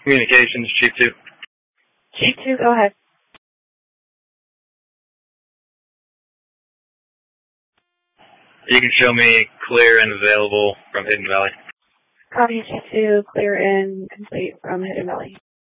Communications, Chief 2. Chief 2, go ahead. You can show me clear and available from Hidden Valley. Copy, Chief 2, clear and complete from Hidden Valley.